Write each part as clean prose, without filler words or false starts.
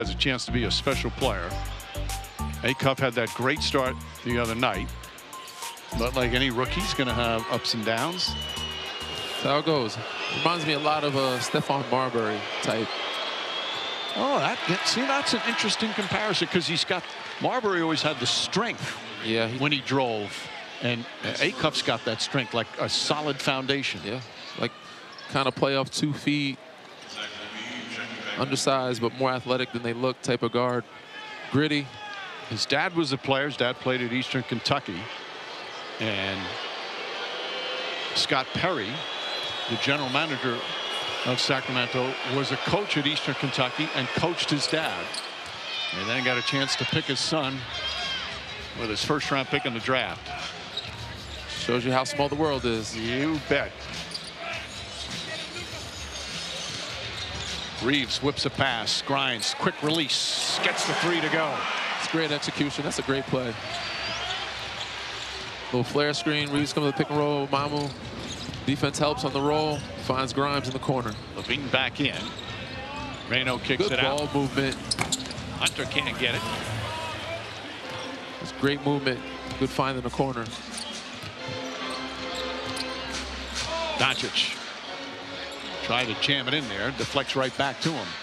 has a chance to be a special player. Acuff had that great start the other night, but like any rookie, he's going to have ups and downs. That's how it goes. Reminds me a lot of a Stephon Marbury type. Oh, that's an interesting comparison because Marbury always had the strength when he drove, and Acuff's got that strength, like a solid foundation. Yeah, like kind of play off 2 feet, undersized but more athletic than they look type of guard. Gritty. His dad was a player. His dad played at Eastern Kentucky. And Scott Perry, the general manager of Sacramento, was a coach at Eastern Kentucky and coached his dad. And then got a chance to pick his son with his first-round pick in the draft. Shows you how small the world is. You bet. Reeves whips a pass, grinds, quick release, gets the 3 to go. It's great execution. That's a great play. Little flare screen. Reeves comes to the pick and roll. Mamu. Defense helps on the roll. Finds Grimes in the corner. Levine back in. Reno kicks Good it out. ball movement. Hunter can't get it. It's great movement. Good find in the corner. Doncic tried to jam it in there. Deflects right back to him.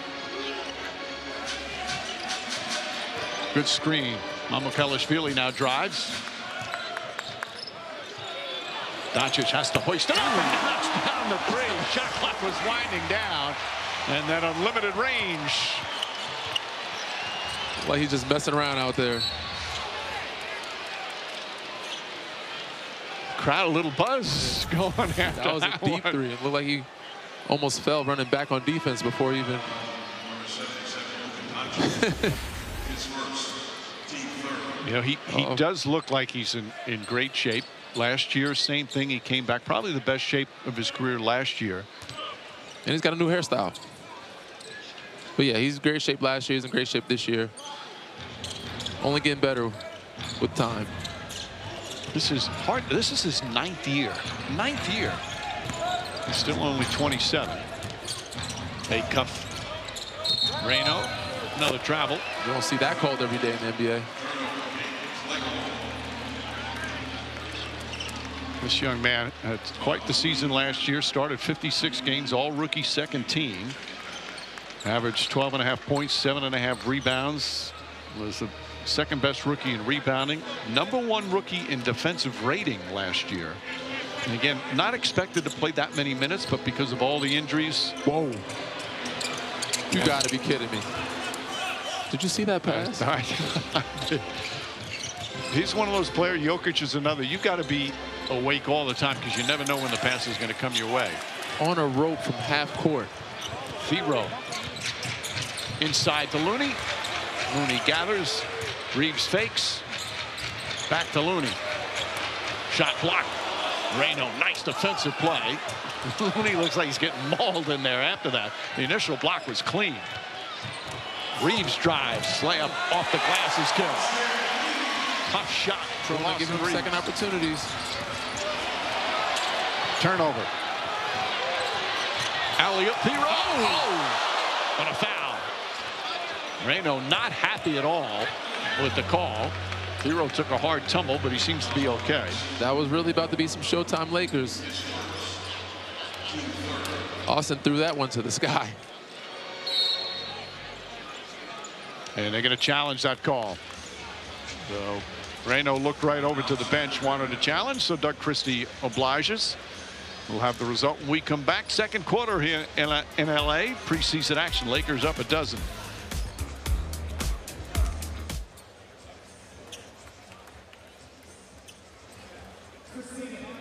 Good screen. Mamukelashvili now drives. Doncic has to hoist it up and knocks down the 3. Shot clock was winding down, and then unlimited range. Like he's just messing around out there. Crowd a little buzz going after that was a deep 3. It looked like he almost fell running back on defense before even. You know, he does look like he's in great shape. Last year, same thing. He came back probably the best shape of his career last year. And he's got a new hairstyle. But yeah, he's in great shape last year. He's in great shape this year. Only getting better with time. This is hard. This is his 9th year. 9th year. He's still only 27. Acuff. Reno. Another travel. You don't see that called every day in the NBA. This young man had quite the season last year. Started 56 games, all rookie second team. Averaged 12.5 points, 7.5 rebounds. Was the second best rookie in rebounding. #1 rookie in defensive rating last year. And again, not expected to play that many minutes, but because of all the injuries. Whoa. You got to be kidding me. Did you see that pass? He's one of those players. Jokic is another. You've got to be awake all the time because you never know when the pass is going to come your way. On a rope from half court. Firo inside to Looney. Looney gathers. Reeves fakes. Back to Looney. Shot blocked. Reno, nice defensive play. Looney looks like he's getting mauled in there after that. The initial block was clean. Reeves drives. Slam off the glass is good. Tough shot from Austin Give him Reeves. second opportunities. Turnover. Alley-oop. Firo. Oh! And a foul. Reno not happy at all with the call. Firo took a hard tumble, but he seems to be okay. That was really about to be some Showtime Lakers. Austin threw that one to the sky. And they're going to challenge that call. So Reno looked right over to the bench, wanted to challenge, so Doug Christie obliges. We'll have the result when we come back. Second quarter here in LA. Preseason action. Lakers up 12. Christina